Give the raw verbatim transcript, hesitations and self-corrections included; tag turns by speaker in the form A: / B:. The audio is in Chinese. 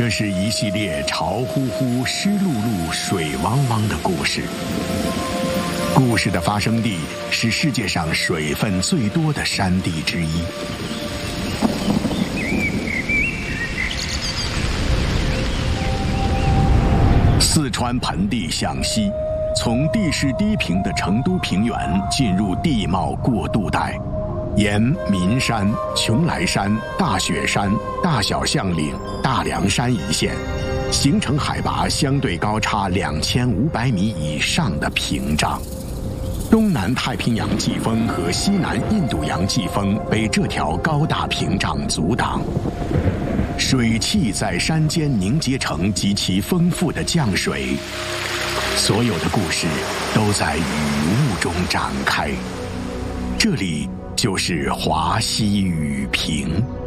A: 这是一系列潮乎乎、湿漉漉、水汪汪的故事。故事的发生地是世界上水分最多的山地之一。四川盆地向西，从地势低平的成都平原进入地貌过渡带，沿岷山、邛崃山、大雪山、大小象岭、大凉山一线，形成海拔相对高差两千五百米以上的屏障。东南太平洋季风和西南印度洋季风被这条高大屏障阻挡，水汽在山间凝结成极其丰富的降水。所有的故事都在雨雾中展开。这里就是华西雨屏。